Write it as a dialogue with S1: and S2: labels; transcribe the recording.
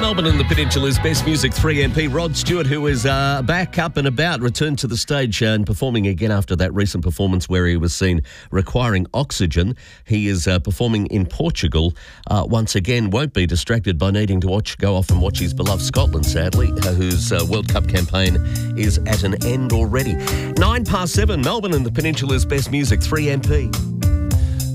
S1: Melbourne and the Peninsula's best music 3MP. Rod Stewart, who is back up and about, returned to the stage and performing again after that recent performance where he was seen requiring oxygen. He is performing in Portugal once again. Won't be distracted by needing to go off and watch his beloved Scotland, sadly, whose World Cup campaign is at an end already. 7:09, Melbourne and the Peninsula's best music 3MP.